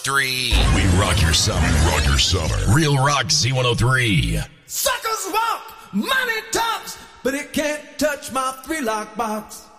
Z103. We rock your summer. Rock your summer. Real Rock Z103. Suckers walk, money talks, but it can't touch my 3-lock box.